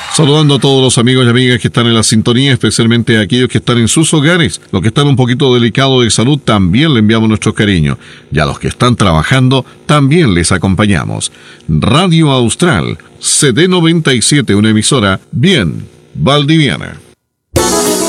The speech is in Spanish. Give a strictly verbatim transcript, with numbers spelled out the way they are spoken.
Saludando a todos los amigos y amigas que están en la sintonía, especialmente a aquellos que están en sus hogares. Los que están un poquito delicados de salud, también le enviamos nuestro cariño. Y a los que están trabajando, también les acompañamos. Radio Austral, C D noventa y siete, una emisora bien valdiviana.